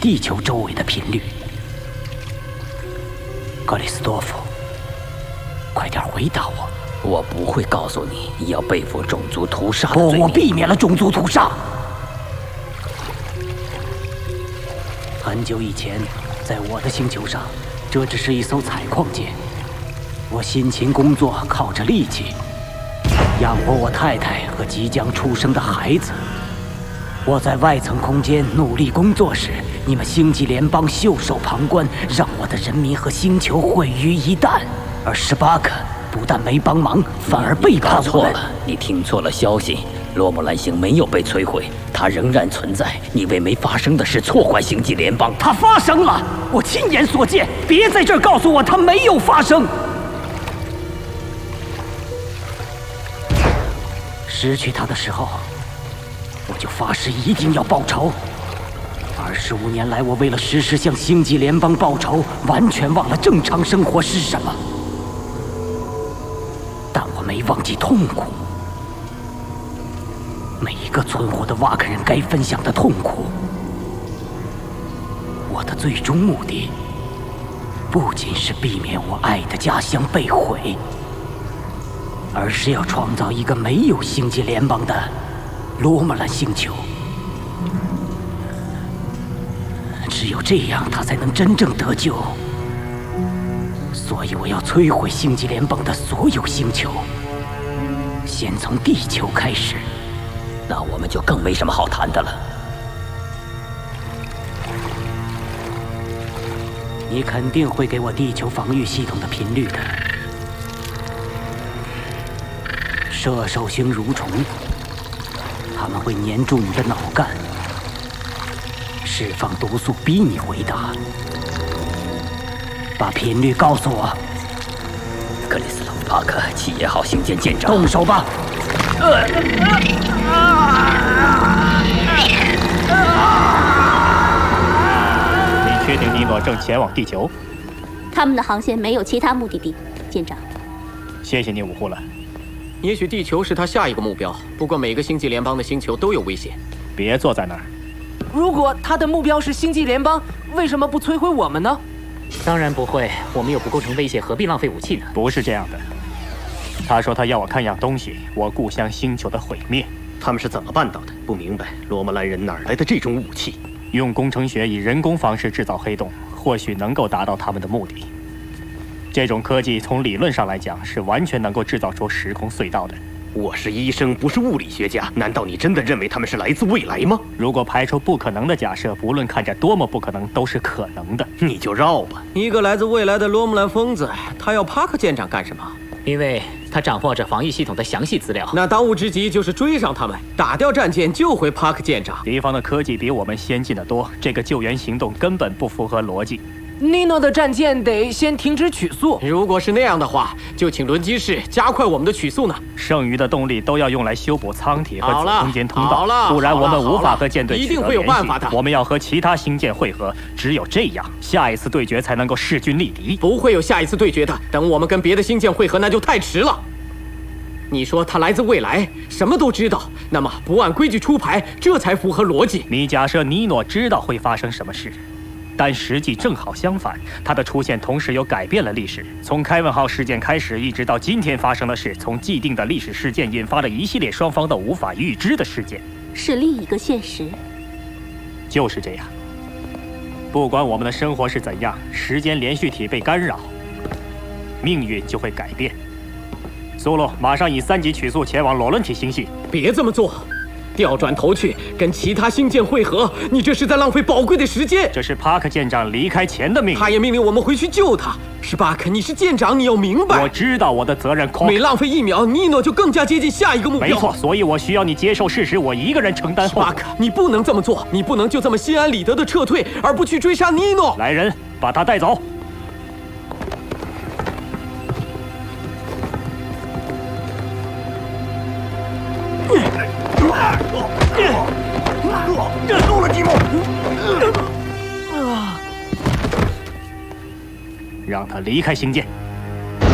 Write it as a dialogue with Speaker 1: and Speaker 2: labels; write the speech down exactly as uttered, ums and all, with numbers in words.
Speaker 1: 地球周围的频率。格里斯多夫，快点回答我！
Speaker 2: 我不会告诉你，你要背负种族屠杀的
Speaker 1: 不，
Speaker 2: 罪名。
Speaker 1: 我避免了种族屠杀。很久以前，在我的星球上，这只是一艘采矿舰。我辛勤工作，靠着力气养活我太太和即将出生的孩子。我在外层空间努力工作时，你们星际联邦袖手旁观，让我的人民和星球毁于一旦。而史巴克不但没帮忙，反而背叛我们。
Speaker 2: 错了，你听错了消息。罗姆兰星没有被摧毁，它仍然存在。你为没发生的事错怪星际联邦。
Speaker 1: 它发生了，我亲眼所见。别在这儿告诉我它没有发生。失去它的时候，我就发誓一定要报仇。二十五年来，我为了时时向星际联邦报仇，完全忘了正常生活是什么。但我没忘记痛苦。每一个存活的瓦肯人该分享的痛苦。我的最终目的，不仅是避免我爱的家乡被毁，而是要创造一个没有星际联邦的罗姆兰星球。只有这样，他才能真正得救。所以我要摧毁星际联邦的所有星球，先从地球开始。
Speaker 2: 那我们就更没什么好谈的了。
Speaker 1: 你肯定会给我地球防御系统的频率的。射手星蠕虫，它们会粘住你的脑干，释放毒素逼你回答。把频率告诉我。
Speaker 2: 克里斯洛夫·帕克，企业号星舰舰长，
Speaker 1: 动手吧！
Speaker 3: 你确定尼诺正前往地球？
Speaker 4: 他们的航线没有其他目的地，舰长。
Speaker 3: 谢谢你，五呼了。
Speaker 5: 也许地球是他下一个目标，不过每个星际联邦的星球都有危险。
Speaker 3: 别坐在那儿。
Speaker 6: 如果他的目标是星际联邦，为什么不摧毁我们呢？
Speaker 7: 当然不会，我们又不构成威胁，何必浪费武器呢？
Speaker 3: 不是这样的。他说他要我看样东西，我故乡星球的毁灭。
Speaker 8: 他们是怎么办到的？不明白，罗姆兰人哪来的这种武器？
Speaker 3: 用工程学以人工方式制造黑洞，或许能够达到他们的目的。这种科技从理论上来讲是完全能够制造出时空隧道的。
Speaker 8: 我是医生，不是物理学家，难道你真的认为他们是来自未来吗？
Speaker 3: 如果排除不可能的假设，不论看着多么不可能，都是可能的。
Speaker 8: 你就绕吧。
Speaker 5: 一个来自未来的罗姆兰疯子，他要帕克舰长干什么？
Speaker 7: 因为他掌握着防御系统的详细资料。
Speaker 5: 那当务之急就是追上他们，打掉战舰，救回帕克舰长。
Speaker 3: 敌方的科技比我们先进得多，这个救援行动根本不符合逻辑。
Speaker 6: 尼诺的战舰得先停止曲速。
Speaker 5: 如果是那样的话，就请轮机室加快我们的曲速呢。
Speaker 3: 剩余的动力都要用来修补舱体和子空间通道，不然我们无法和舰队取得联系。
Speaker 5: 一定会有办法的。
Speaker 3: 我们要和其他星舰会合，只有这样，下一次对决才能够势均力敌。
Speaker 5: 不会有下一次对决的，等我们跟别的星舰会合，那就太迟了。你说他来自未来，什么都知道，那么不按规矩出牌，这才符合逻辑。
Speaker 3: 你假设尼诺知道会发生什么事。但实际正好相反，它的出现同时又改变了历史。从开文号事件开始，一直到今天发生的事，从既定的历史事件引发了一系列双方都无法预知的事件，
Speaker 4: 是另一个现实。
Speaker 3: 就是这样。不管我们的生活是怎样，时间连续体被干扰，命运就会改变。苏洛，马上以三级曲速前往罗伦体星系。
Speaker 5: 别这么做。调转头去跟其他星舰会合，你这是在浪费宝贵的时间。
Speaker 3: 这是帕克舰长离开前的命令，
Speaker 5: 他也命令我们回去救他。史巴克，你是舰长，你要明白。
Speaker 3: 我知道我的责任。
Speaker 5: 每浪费一秒，尼诺就更加接近下一个目标。
Speaker 3: 没错，所以我需要你接受事实，我一个人承担后果。
Speaker 5: 史巴克，你不能这么做，你不能就这么心安理得的撤退，而不去追杀尼诺。
Speaker 3: 来人，把他带走。
Speaker 8: 够了，吉姆！
Speaker 3: 让他离开星舰。